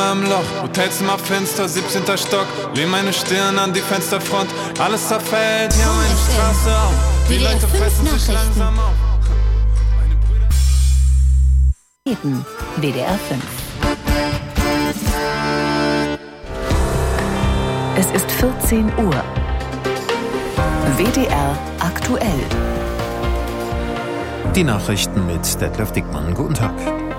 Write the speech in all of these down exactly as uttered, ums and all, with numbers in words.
immer im Loch, Hotelzimmer Fenster, siebzehnter Stock. Lehn meine Stirn an die Fensterfront, alles zerfällt, ja meine Straße auch. Die Leute fressen sich langsam auf. W D R fünf. Es ist vierzehn Uhr. W D R aktuell. Die Nachrichten mit Detlef Dickmann. Guten Tag.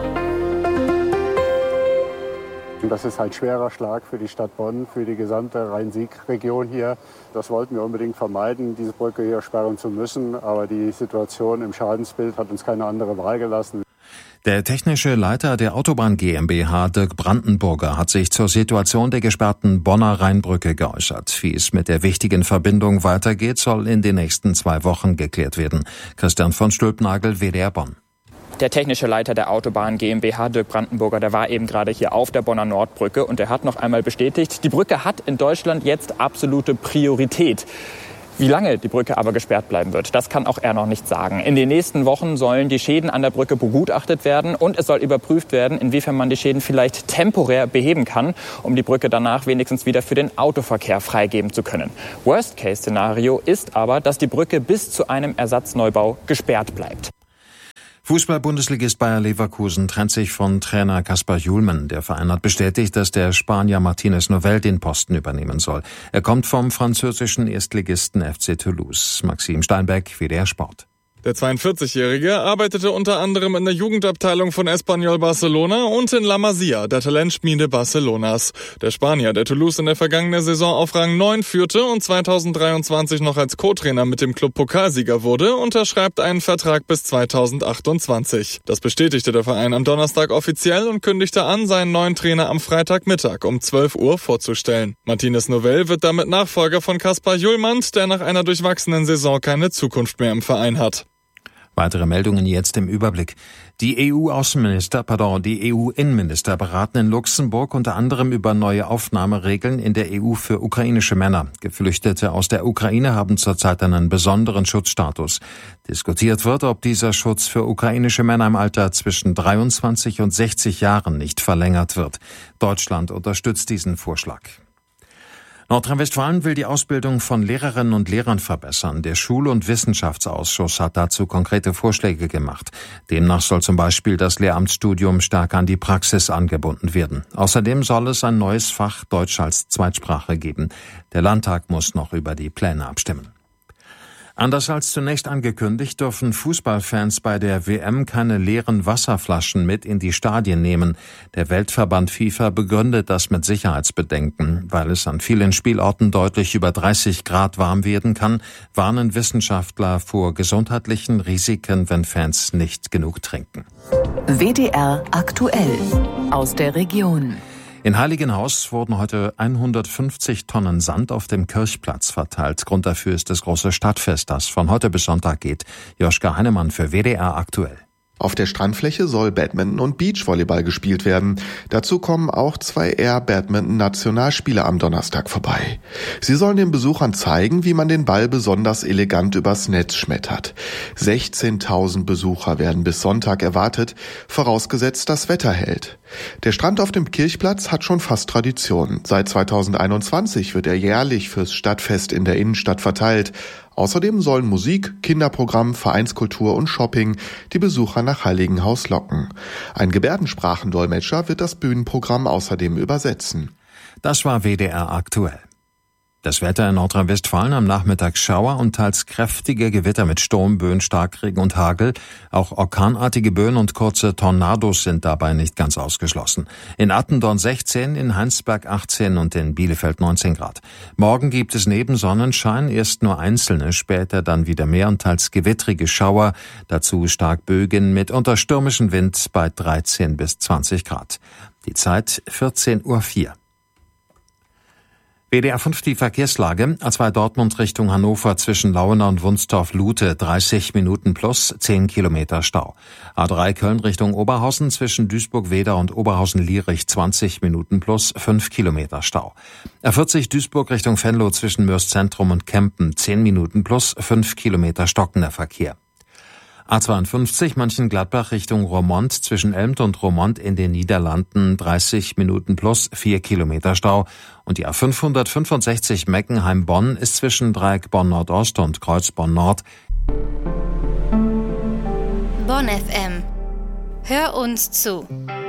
Das ist halt schwerer Schlag für die Stadt Bonn, für die gesamte Rhein-Sieg-Region hier. Das wollten wir unbedingt vermeiden, diese Brücke hier sperren zu müssen. Aber die Situation im Schadensbild hat uns keine andere Wahl gelassen. Der technische Leiter der Autobahn GmbH, Dirk Brandenburger, hat sich zur Situation der gesperrten Bonner Rheinbrücke geäußert. Wie es mit der wichtigen Verbindung weitergeht, soll in den nächsten zwei Wochen geklärt werden. Christian von Stülpnagel, W D R Bonn. Der technische Leiter der Autobahn GmbH, Dirk Brandenburger, der war eben gerade hier auf der Bonner Nordbrücke und er hat noch einmal bestätigt, die Brücke hat in Deutschland jetzt absolute Priorität. Wie lange die Brücke aber gesperrt bleiben wird, das kann auch er noch nicht sagen. In den nächsten Wochen sollen die Schäden an der Brücke begutachtet werden und es soll überprüft werden, inwiefern man die Schäden vielleicht temporär beheben kann, um die Brücke danach wenigstens wieder für den Autoverkehr freigeben zu können. Worst-Case-Szenario ist aber, dass die Brücke bis zu einem Ersatzneubau gesperrt bleibt. Fußball-Bundesligist Bayer Leverkusen trennt sich von Trainer Kaspar Hjulmand. Der Verein hat bestätigt, dass der Spanier Martínez Novell den Posten übernehmen soll. Er kommt vom französischen Erstligisten F C Toulouse. Maxim Steinbeck, W D R Sport. Der zweiundvierzigjährige arbeitete unter anderem in der Jugendabteilung von Espanyol Barcelona und in La Masia, der Talentschmiede Barcelonas. Der Spanier, der Toulouse in der vergangenen Saison auf Rang neun führte und zweitausenddreiundzwanzig noch als Co-Trainer mit dem Club Pokalsieger wurde, unterschreibt einen Vertrag bis zweitausendachtundzwanzig. Das bestätigte der Verein am Donnerstag offiziell und kündigte an, seinen neuen Trainer am Freitagmittag um zwölf Uhr vorzustellen. Martínez Novell wird damit Nachfolger von Kaspar Hjulmand, der nach einer durchwachsenen Saison keine Zukunft mehr im Verein hat. Weitere Meldungen jetzt im Überblick. Die E U-Außenminister, pardon, die E U-Innenminister beraten in Luxemburg unter anderem über neue Aufnahmeregeln in der E U für ukrainische Männer. Geflüchtete aus der Ukraine haben zurzeit einen besonderen Schutzstatus. Diskutiert wird, ob dieser Schutz für ukrainische Männer im Alter zwischen dreiundzwanzig und sechzig Jahren nicht verlängert wird. Deutschland unterstützt diesen Vorschlag. Nordrhein-Westfalen will die Ausbildung von Lehrerinnen und Lehrern verbessern. Der Schul- und Wissenschaftsausschuss hat dazu konkrete Vorschläge gemacht. Demnach soll zum Beispiel das Lehramtsstudium stärker an die Praxis angebunden werden. Außerdem soll es ein neues Fach Deutsch als Zweitsprache geben. Der Landtag muss noch über die Pläne abstimmen. Anders als zunächst angekündigt, dürfen Fußballfans bei der W M keine leeren Wasserflaschen mit in die Stadien nehmen. Der Weltverband FIFA begründet das mit Sicherheitsbedenken. Weil es an vielen Spielorten deutlich über dreißig Grad warm werden kann, warnen Wissenschaftler vor gesundheitlichen Risiken, wenn Fans nicht genug trinken. W D R aktuell aus der Region. In Heiligenhaus wurden heute hundertfünfzig Tonnen Sand auf dem Kirchplatz verteilt. Grund dafür ist das große Stadtfest, das von heute bis Sonntag geht. Joschka Heinemann für W D R aktuell. Auf der Strandfläche soll Badminton und Beachvolleyball gespielt werden. Dazu kommen auch zwei Air-Badminton-Nationalspieler am Donnerstag vorbei. Sie sollen den Besuchern zeigen, wie man den Ball besonders elegant übers Netz schmettert. sechzehntausend Besucher werden bis Sonntag erwartet, vorausgesetzt das Wetter hält. Der Strand auf dem Kirchplatz hat schon fast Tradition. Seit zweitausendeinundzwanzig wird er jährlich fürs Stadtfest in der Innenstadt verteilt. Außerdem sollen Musik, Kinderprogramm, Vereinskultur und Shopping die Besucher nach Heiligenhaus locken. Ein Gebärdensprachendolmetscher wird das Bühnenprogramm außerdem übersetzen. Das war W D R aktuell. Das Wetter in Nordrhein-Westfalen am Nachmittag Schauer und teils kräftige Gewitter mit Sturmböen, Starkregen und Hagel. Auch orkanartige Böen und kurze Tornados sind dabei nicht ganz ausgeschlossen. In Attendorn sechzehn, in Heinsberg achtzehn und in Bielefeld neunzehn Grad. Morgen gibt es neben Sonnenschein erst nur einzelne, später dann wieder mehr und teils gewittrige Schauer. Dazu stark Bögen mit unterstürmischem Wind bei dreizehn bis zwanzig Grad. Die Zeit vierzehn Uhr vier. W D R fünf die Verkehrslage. A zwei Dortmund Richtung Hannover zwischen Lauener und Wunstorf-Lute dreißig Minuten plus zehn Kilometer Stau. A drei Köln Richtung Oberhausen zwischen Duisburg-Wedau und Oberhausen-Lierich zwanzig Minuten plus fünf Kilometer Stau. A vierzig Duisburg Richtung Venlo zwischen Mörs Zentrum und Kempen zehn Minuten plus fünf Kilometer stockender Verkehr. A zweiundfünfzig Mönchengladbach Richtung Roermond zwischen Elmt und Roermond in den Niederlanden dreißig Minuten plus vier Kilometer Stau. Und die A fünfhundertfünfundsechzig Meckenheim-Bonn ist zwischen Dreieck Bonn Nordost und Kreuz Bonn Nord. Bonn F M. Hör uns zu.